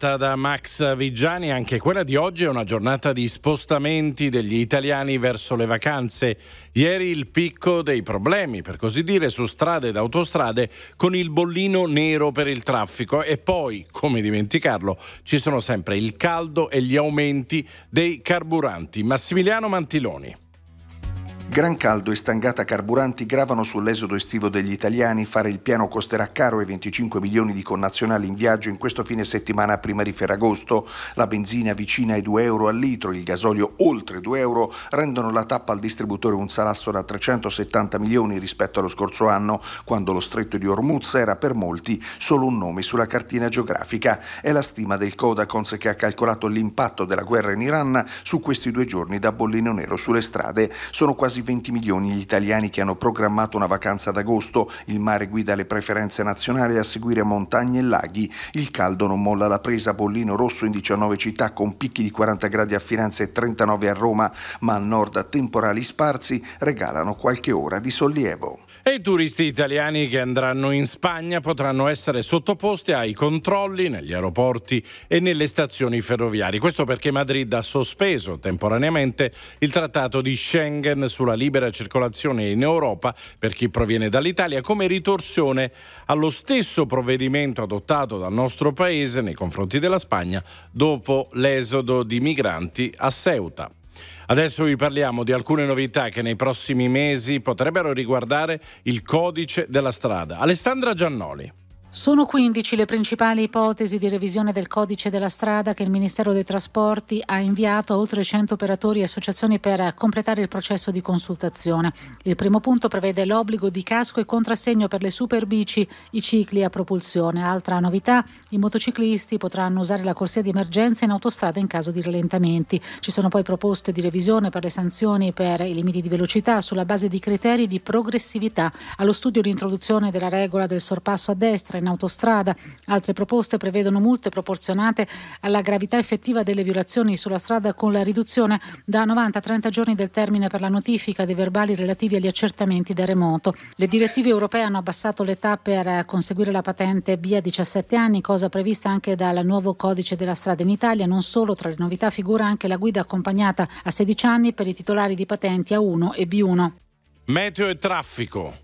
giornata da Max Vigiani, anche quella di oggi è una giornata di spostamenti degli italiani verso le vacanze. Ieri il picco dei problemi, per così dire, su strade ed autostrade con il bollino nero per il traffico e poi, come dimenticarlo, ci sono sempre il caldo e gli aumenti dei carburanti. Massimiliano Mantiloni. Gran caldo e stangata carburanti gravano sull'esodo estivo degli italiani. Fare il piano costerà caro ai 25 milioni di connazionali in viaggio in questo fine settimana prima di Ferragosto. La benzina vicina ai 2 euro al litro, il gasolio oltre 2 euro rendono la tappa al distributore un salasso da 370 milioni rispetto allo scorso anno, quando lo stretto di Hormuz era per molti solo un nome sulla cartina geografica. È la stima del Codacons che ha calcolato l'impatto della guerra in Iran su questi 2 giorni da bollino nero sulle strade. Sono quasi 20 milioni gli italiani che hanno programmato una vacanza d'agosto. Il mare guida le preferenze nazionali, a seguire montagne e laghi. Il caldo non molla la presa, bollino rosso in 19 città con picchi di 40 gradi a Firenze e 39 a Roma, ma al nord temporali sparsi regalano qualche ora di sollievo. E i turisti italiani che andranno in Spagna potranno essere sottoposti ai controlli negli aeroporti e nelle stazioni ferroviarie. Questo perché Madrid ha sospeso temporaneamente il trattato di Schengen sulla libera circolazione in Europa per chi proviene dall'Italia, come ritorsione allo stesso provvedimento adottato dal nostro paese nei confronti della Spagna dopo l'esodo di migranti a Ceuta. Adesso vi parliamo di alcune novità che nei prossimi mesi potrebbero riguardare il codice della strada. Alessandra Giannoli. Sono 15 le principali ipotesi di revisione del codice della strada che il Ministero dei Trasporti ha inviato a oltre 100 operatori e associazioni per completare il processo di consultazione. Il primo punto prevede l'obbligo di casco e contrassegno per le superbici, i cicli a propulsione. Altra novità, i motociclisti potranno usare la corsia di emergenza in autostrada in caso di rallentamenti. Ci sono poi proposte di revisione per le sanzioni per i limiti di velocità sulla base di criteri di progressività. Allo studio l'introduzione della regola del sorpasso a destra in autostrada. Altre proposte prevedono multe proporzionate alla gravità effettiva delle violazioni sulla strada, con la riduzione da 90 a 30 giorni del termine per la notifica dei verbali relativi agli accertamenti da remoto. Le direttive europee hanno abbassato l'età per conseguire la patente B a 17 anni, cosa prevista anche dal nuovo codice della strada in Italia. Non solo, tra le novità figura anche la guida accompagnata a 16 anni per i titolari di patenti A1 e B1. Meteo e traffico.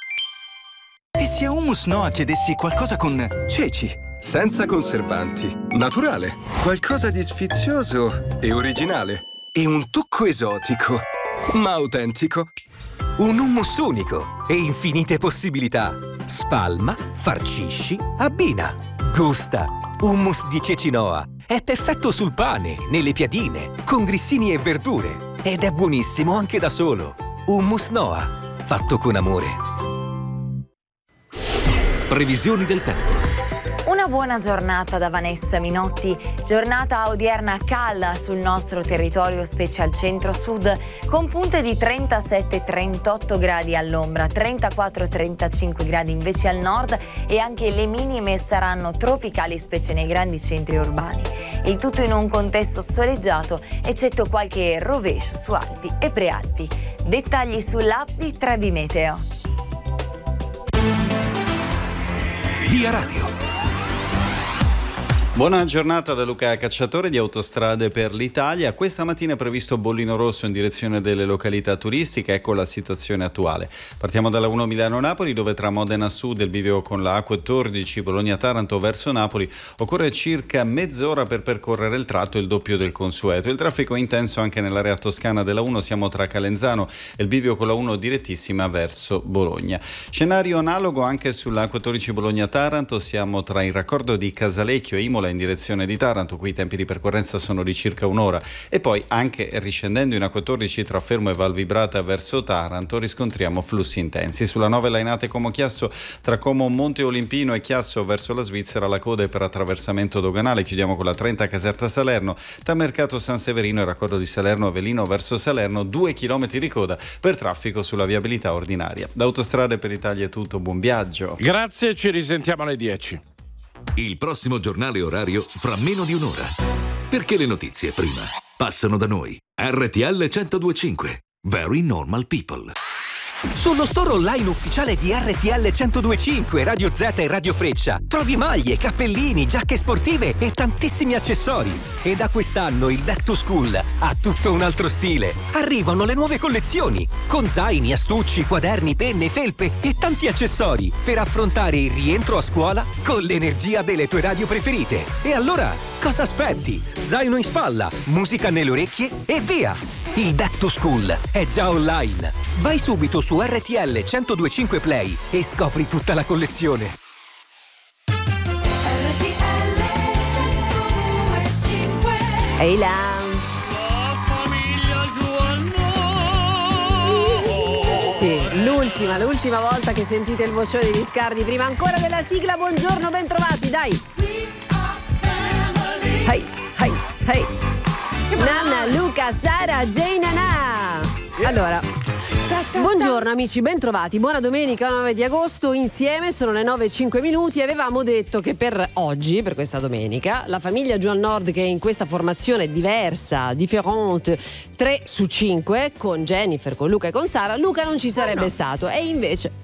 E se a Hummus Noa chiedessi qualcosa con ceci? Senza conservanti, naturale, qualcosa di sfizioso e originale, e un tocco esotico, ma autentico. Un hummus unico e infinite possibilità. Spalma, farcisci, abbina. Gusta. Hummus di ceci Noa. È perfetto sul pane, nelle piadine, con grissini e verdure. Ed è buonissimo anche da solo. Hummus Noa. Fatto con amore. Previsioni del tempo. Una buona giornata da Vanessa Minotti, giornata odierna calda sul nostro territorio, specie al centro-sud, con punte di 37-38 gradi all'ombra, 34-35 gradi invece al nord, e anche le minime saranno tropicali, specie nei grandi centri urbani. Il tutto in un contesto soleggiato, eccetto qualche rovescio su Alpi e Prealpi. Dettagli sull'app di Trebi Meteo. Via Radio. Buona giornata da Luca Cacciatore di Autostrade per l'Italia. Questa mattina è previsto bollino rosso in direzione delle località turistiche. Ecco la situazione attuale. Partiamo dalla 1 Milano-Napoli, dove tra Modena Sud e il bivio con la A14 Bologna-Taranto verso Napoli occorre circa mezz'ora per percorrere il tratto, il doppio del consueto. Il traffico è intenso anche nell'area toscana della 1, siamo tra Calenzano e il bivio con la 1 direttissima verso Bologna. Scenario analogo anche sulla A14 Bologna-Taranto, siamo tra il raccordo di Casalecchio e Imola in direzione di Taranto, qui i tempi di percorrenza sono di circa un'ora, e poi anche riscendendo in A14 tra Fermo e Val Vibrata verso Taranto riscontriamo flussi intensi. Sulla 9 Lainate Como Chiasso, tra Como Monte Olimpino e Chiasso verso la Svizzera la coda è per attraversamento doganale. Chiudiamo con la 30 Caserta Salerno, tra Mercato San Severino e raccordo di Salerno Avellino verso Salerno, 2 chilometri di coda per traffico sulla viabilità ordinaria. Da Autostrade per l'Italia è tutto, buon viaggio. Grazie, ci risentiamo alle 10. Il prossimo giornale orario fra meno di un'ora. Perché le notizie prima passano da noi. RTL 102.5. Very Normal People. Sullo store online ufficiale di RTL 102.5, Radio Z e Radio Freccia trovi maglie, cappellini, giacche sportive e tantissimi accessori. E da quest'anno il Back to School ha tutto un altro stile. Arrivano le nuove collezioni con zaini, astucci, quaderni, penne, felpe e tanti accessori per affrontare il rientro a scuola con l'energia delle tue radio preferite. E allora, cosa aspetti? Zaino in spalla, musica nelle orecchie e via! Il Back to School è già online. Vai subito su RTL 102.5 Play e scopri tutta la collezione. Ehi là! Sì, l'ultima volta che sentite il vocione di Viscardi, prima ancora della sigla. Buongiorno, bentrovati, dai! Hey! Nanna, Luca, Sara, Jane, Allora, buongiorno amici, bentrovati, buona domenica 9 di agosto, insieme sono le 9:05. Avevamo detto che per oggi, per questa domenica, la famiglia Juan Nord, che è in questa formazione differente 3 su 5, con Jennifer, con Luca e con Sara, Luca non ci sarebbe stato, e invece...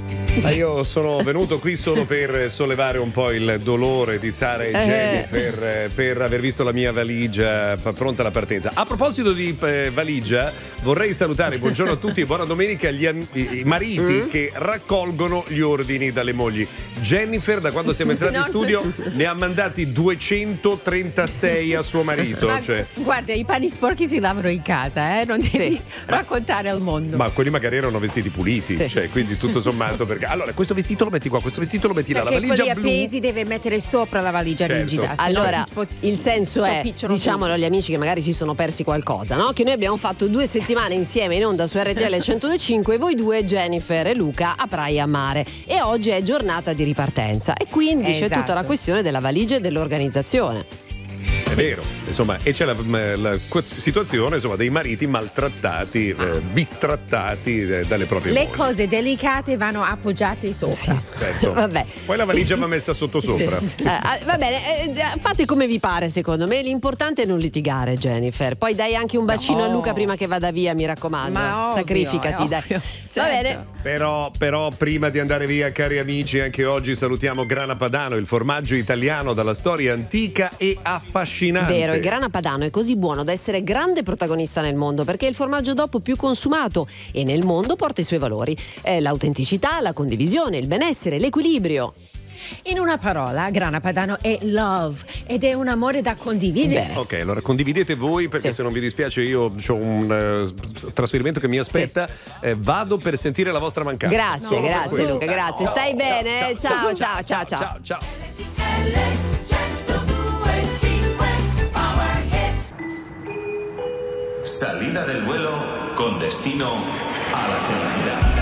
Io sono venuto qui solo per sollevare un po' il dolore di Sara e Jennifer per aver visto la mia valigia pronta alla partenza. A proposito di valigia, vorrei salutare, buongiorno a tutti e buona domenica, i mariti che raccolgono gli ordini dalle mogli. Jennifer, da quando siamo entrati in studio, ne ha mandati 236 a suo marito. Ma, guarda, i panni sporchi si lavano in casa, non devi raccontare al mondo. Ma quelli magari erano vestiti puliti, quindi tutto sommato, perché allora questo vestito lo metti qua, questo vestito lo metti là, la valigia quelli blu appesi deve mettere sopra la valigia rigida. Allora, il senso è, diciamolo agli amici che magari si sono persi qualcosa, no? Che noi abbiamo fatto 2 settimane insieme in onda su RTL 105, voi due, Jennifer e Luca, a Praia a Mare, e oggi è giornata di ripartenza e quindi c'è tutta la questione della valigia e dell'organizzazione. È vero, insomma, e c'è la situazione, insomma, dei mariti maltrattati, bistrattati dalle proprie mogli. Le cose delicate vanno appoggiate sopra. Certo. Vabbè. Poi la valigia va messa sopra. Va bene, fate come vi pare, secondo me. L'importante è non litigare, Jennifer. Poi dai anche un bacino a Luca prima che vada via, mi raccomando. Sacrificati, dai. Va bene. Però prima di andare via, cari amici, anche oggi salutiamo Grana Padano, il formaggio italiano dalla storia antica e affascinante. Vero, il Grana Padano è così buono da essere grande protagonista nel mondo, perché è il formaggio DOP più consumato e nel mondo porta i suoi valori: l'autenticità, la condivisione, il benessere, l'equilibrio. In una parola, Grana Padano è love ed è un amore da condividere. Ok, allora condividete voi, perché se non vi dispiace io ho un trasferimento che mi aspetta. Vado per sentire la vostra mancanza. Grazie Luca, grazie. Stai bene? Ciao. Salida del vuelo con destino a la felicidad.